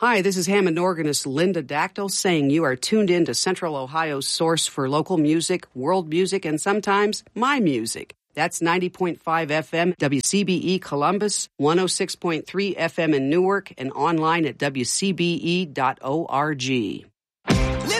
Hi, this is Hammond organist Linda Dactyl saying you are tuned in to Central Ohio's source for local music, world music, and sometimes my music. That's 90.5 FM WCBE Columbus, 106.3 FM in Newark, and online at wcbe.org.